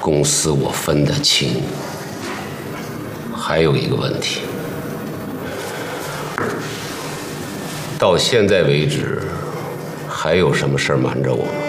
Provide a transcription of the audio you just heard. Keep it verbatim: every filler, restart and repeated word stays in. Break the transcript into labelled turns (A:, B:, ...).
A: 公司我分得清。还有一个问题，到现在为止，还有什么事儿瞒着我吗？